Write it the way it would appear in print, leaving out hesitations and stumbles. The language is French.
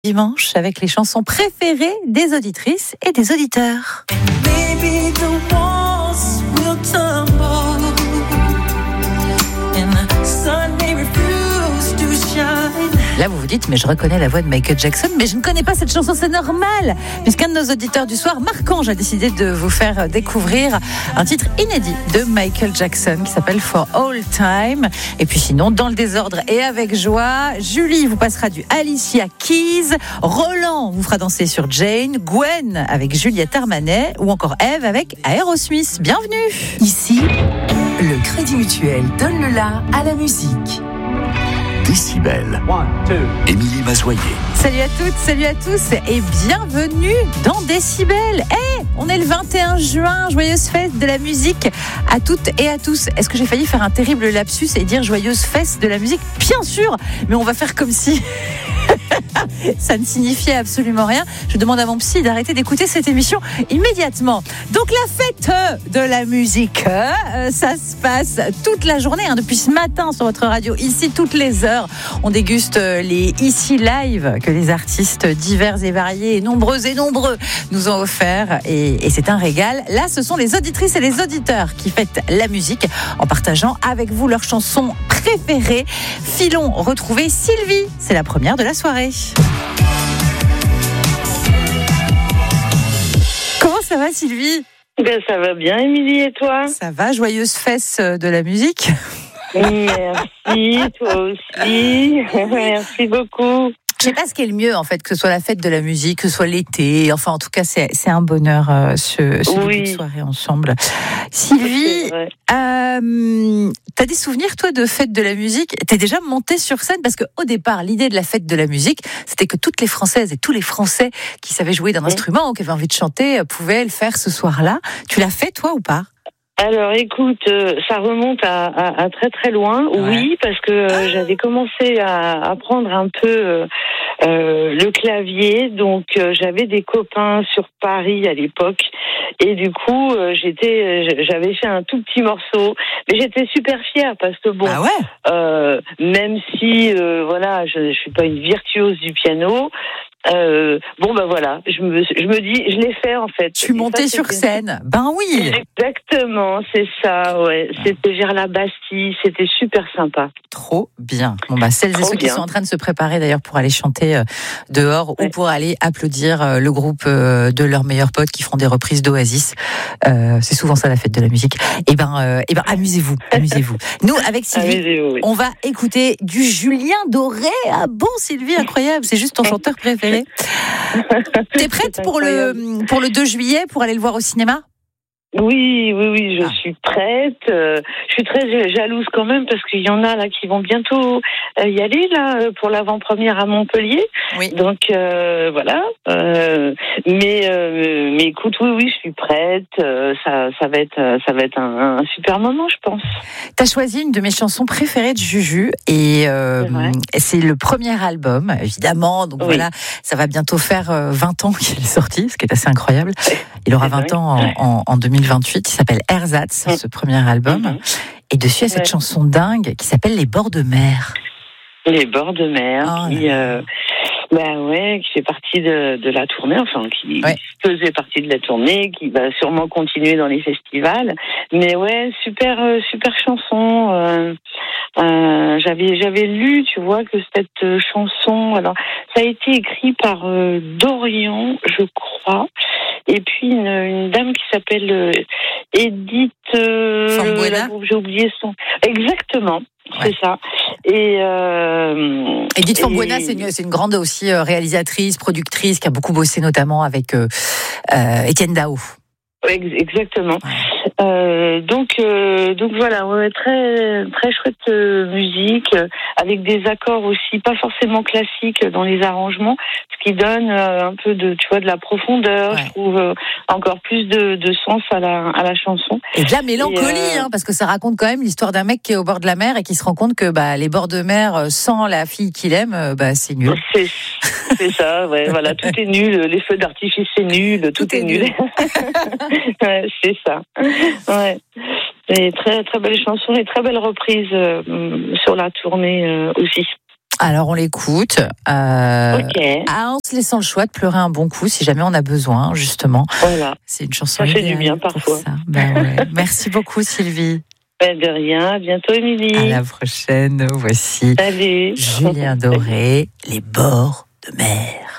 Dimanche avec les chansons préférées des auditrices et des auditeurs. Maybe the walls will tumble and the sun may refuse to shine. Là, vous vous dites, mais je reconnais la voix de Michael Jackson, mais je ne connais pas cette chanson, c'est normal. Puisqu'un de nos auditeurs du soir, Marc-Ange, a décidé de vous faire découvrir un titre inédit de Michael Jackson qui s'appelle For All Time. Et puis sinon, dans le désordre et avec joie, Julie vous passera du Alicia Keys, Roland vous fera danser sur Jane, Gwen avec Juliette Armanet ou encore Eve avec Aerosmith. Bienvenue. Ici, le Crédit Mutuel donne le la à la musique. Décibel. Émilie Mazoyer. Salut à toutes, salut à tous et bienvenue dans Décibel. On est le 21 juin, joyeuse fête de la musique à toutes et à tous. Est-ce que j'ai failli faire un terrible lapsus et dire joyeuse fête de la musique ? Bien sûr, mais on va faire comme si ça ne signifiait absolument rien. Je demande à mon psy d'arrêter d'écouter cette émission immédiatement. Donc la fête de la musique, ça se passe toute la journée, depuis ce matin sur votre radio, ici toutes les heures. On déguste les Ici Live que les artistes divers et variés et nombreux nous ont offert et c'est un régal. Là, ce sont les auditrices et les auditeurs qui fêtent la musique en partageant avec vous leurs chansons préférées. Filons retrouver Sylvie, c'est la première de la soirée. Comment ça va Sylvie ? Ça va bien Émilie et toi ? Ça va, joyeuse fesse de la musique. Merci, toi aussi. Merci beaucoup. Je sais pas ce qui est le mieux en fait, que ce soit la fête de la musique, que ce soit l'été. Enfin, en tout cas, c'est un bonheur ce début de soirée ensemble. Sylvie, t'as des souvenirs toi de fête de la musique ? T'es déjà montée sur scène parce que au départ, l'idée de la fête de la musique, c'était que toutes les Françaises et tous les Français qui savaient jouer d'un instrument ou qui avaient envie de chanter pouvaient le faire ce soir-là. Tu l'as fait toi ou pas ? Alors écoute, ça remonte à très très loin, oui, parce que j'avais commencé à apprendre un peu le clavier, donc j'avais des copains sur Paris à l'époque, et du coup j'avais fait un tout petit morceau, mais j'étais super fière parce que bon, même si voilà, je suis pas une virtuose du piano. Voilà, je me dis, je l'ai fait en fait. Je suis montée sur scène. Ben oui. Exactement, c'est ça, ouais. C'était vers la Bastille, c'était super sympa. Trop bien. Bon celles et ceux qui sont en train de se préparer d'ailleurs pour aller chanter dehors ou pour aller applaudir le groupe de leurs meilleurs potes qui feront des reprises d'Oasis. C'est souvent ça la fête de la musique. Et ben amusez-vous. Nous avec Sylvie, on va écouter du Julien Doré. Ah bon Sylvie, incroyable, c'est juste ton chanteur préféré. T'es prête pour le 2 juillet pour aller le voir au cinéma ? Oui, je suis prête. Je suis très jalouse quand même parce qu'il y en a là qui vont bientôt y aller là pour l'avant-première à Montpellier. Oui. Donc voilà. Mais écoute, oui, je suis prête. Ça va être un super moment, je pense. T'as choisi une de mes chansons préférées de Juju et c'est le premier album, évidemment. Donc voilà, ça va bientôt faire 20 ans qu'il est sorti, ce qui est assez incroyable. Il aura 20 ans en 2028. Il s'appelle Ersatz, ce premier album. Et dessus, il y a cette chanson dingue qui s'appelle Les bords de mer. Les bords de mer, qui fait partie de la tournée, enfin qui faisait partie de la tournée, qui va sûrement continuer dans les festivals. Mais super chanson. J'avais lu, tu vois, que cette chanson, alors ça a été écrit par Dorian, je crois, et puis une dame qui s'appelle Edith. J'ai oublié son. Exactement. C'est ça. Et Edith Fambuena, c'est une grande aussi réalisatrice, productrice, qui a beaucoup bossé notamment avec Étienne Dao. Exactement. Donc voilà, très très chouette musique avec des accords aussi pas forcément classiques dans les arrangements, ce qui donne un peu de la profondeur, je trouve encore plus de sens à la chanson. Et de la mélancolie, parce que ça raconte quand même l'histoire d'un mec qui est au bord de la mer et qui se rend compte que les bords de mer sans la fille qu'il aime, c'est nul. C'est ça, voilà, tout est nul, les feux d'artifice c'est nul, tout est nul. C'est ça. Et très très belle chanson et très belle reprise sur la tournée aussi. Alors on l'écoute, en se laissant le choix de pleurer un bon coup si jamais on a besoin, justement. Voilà. C'est une chanson ça fait du bien parfois. Ça. Merci beaucoup Sylvie. De rien, à bientôt Émilie. À la prochaine, voici Salut. Julien Doré, Les bords de mer.